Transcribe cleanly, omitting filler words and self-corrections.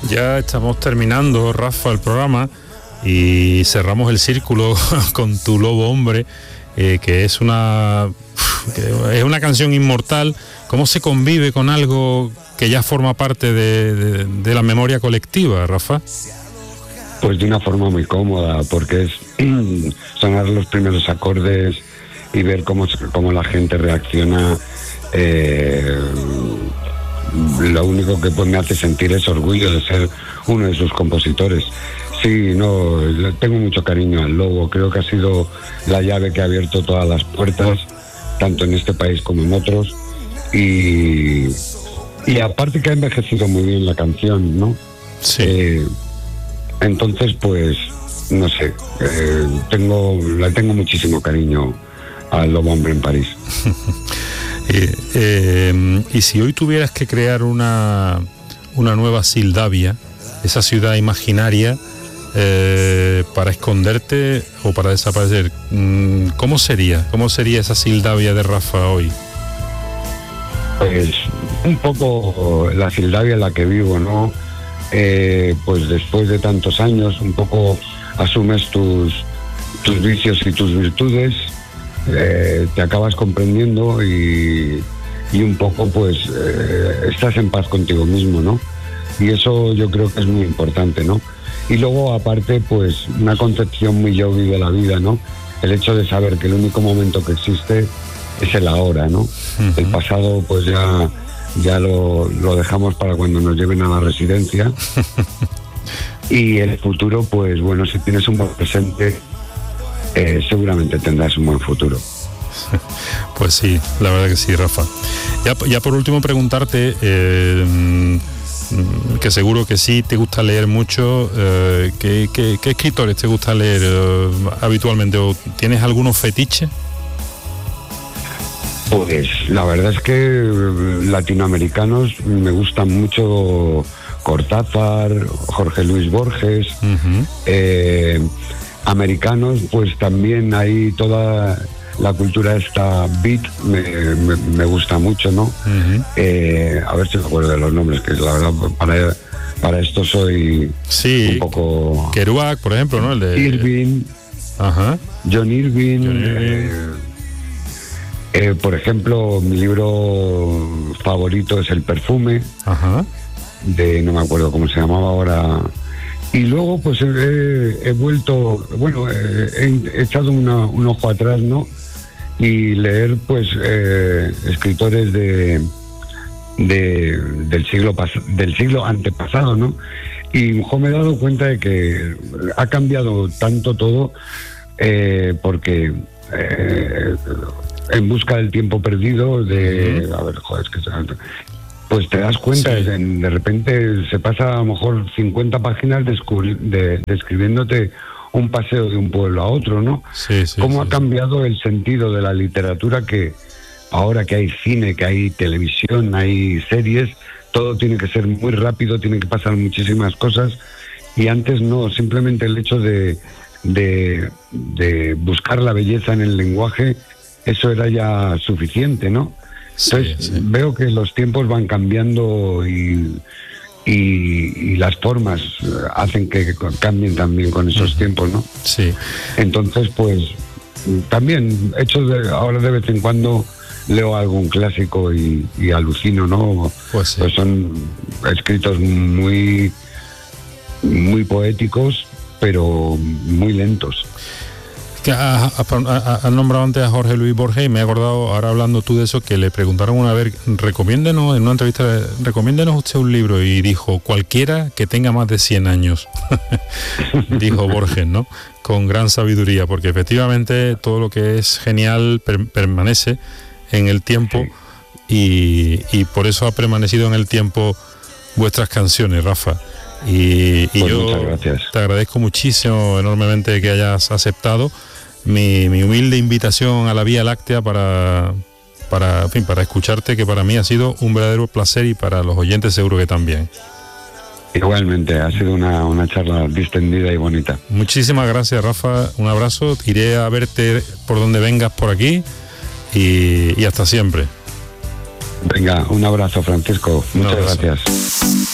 Ya estamos terminando, Rafa, el programa y cerramos el círculo con Tu Lobo Hombre, que es una canción inmortal. ¿Cómo se convive con algo que ya forma parte de la memoria colectiva, Rafa? Pues de una forma muy cómoda, porque es sonar los primeros acordes y ver cómo la gente reacciona. Lo único que pues me hace sentir es orgullo de ser uno de sus compositores. Sí, no, tengo mucho cariño al Lobo, creo que ha sido la llave que ha abierto todas las puertas, tanto en este país como en otros, y aparte que ha envejecido muy bien la canción, ¿no? Sí. Entonces, pues, no sé, le tengo muchísimo cariño al Lobo Hombre en París. Y si hoy tuvieras que crear una nueva Sildavia, esa ciudad imaginaria, para esconderte o para desaparecer, ¿cómo sería? ¿Cómo sería esa Sildavia de Rafa hoy? Pues un poco la Sildavia en la que vivo, ¿no? Pues después de tantos años, un poco asumes tus vicios y tus virtudes, te acabas comprendiendo y un poco pues estás en paz contigo mismo, ¿no? Y eso yo creo que es muy importante, ¿no? Y luego aparte pues una concepción muy yogi de la vida, ¿no? El hecho de saber que el único momento que existe es el ahora, ¿no? Uh-huh. El pasado pues ya lo dejamos para cuando nos lleven a la residencia. Y el futuro pues bueno, si tienes un buen presente, seguramente tendrás un buen futuro. Pues sí, la verdad que sí, Rafa. Ya por último preguntarte, que seguro que sí te gusta leer mucho, ¿qué escritores te gusta leer habitualmente? ¿O tienes algunos fetiches? Pues la verdad es que latinoamericanos me gustan mucho Cortázar, Jorge Luis Borges. Uh-huh. Americanos, pues también hay toda la cultura esta beat, me gusta mucho, ¿no? Uh-huh. A ver si me acuerdo de los nombres, que la verdad para esto soy un poco... Kerouac, por ejemplo, ¿no? El de Irving. Ajá. John Irving. Por ejemplo, mi libro favorito es El Perfume. Ajá. De no me acuerdo cómo se llamaba ahora. Y luego pues he vuelto, bueno, he echado un ojo atrás, ¿no? Y leer pues escritores del siglo antepasado, ¿no? Y me he dado cuenta de que ha cambiado tanto todo, porque En busca del tiempo perdido, de... A ver, joder, es que... Pues te das cuenta, sí. De repente se pasa a lo mejor 50 páginas describiéndote un paseo de un pueblo a otro, ¿no? Sí, Cómo ha cambiado el sentido de la literatura, que ahora que hay cine, que hay televisión, hay series, todo tiene que ser muy rápido, tienen que pasar muchísimas cosas, y antes no, simplemente el hecho de buscar la belleza en el lenguaje, eso era ya suficiente, ¿no? Entonces veo que los tiempos van cambiando y las formas hacen que cambien también con esos tiempos, ¿no? Sí. Entonces, pues, también ahora de vez en cuando leo algún clásico y alucino, ¿no? Pues sí. Pues son escritos muy, muy poéticos, pero muy lentos. Has nombrado antes a Jorge Luis Borges y me he acordado, ahora hablando tú de eso, que le preguntaron una vez, recomiéndenos, en una entrevista, recomiéndenos usted un libro, y dijo, cualquiera que tenga más de 100 años, dijo Borges, ¿no? Con gran sabiduría, porque efectivamente todo lo que es genial permanece en el tiempo, sí. y por eso ha permanecido en el tiempo vuestras canciones, Rafa. Y pues yo te agradezco muchísimo, enormemente, que hayas aceptado mi humilde invitación a la Vía Láctea para escucharte, que para mí ha sido un verdadero placer, y para los oyentes seguro que también. Igualmente, ha sido una charla distendida y bonita. Muchísimas gracias, Rafa, un abrazo, iré a verte por donde vengas por aquí, y hasta siempre. Venga, un abrazo, Francisco, muchas gracias.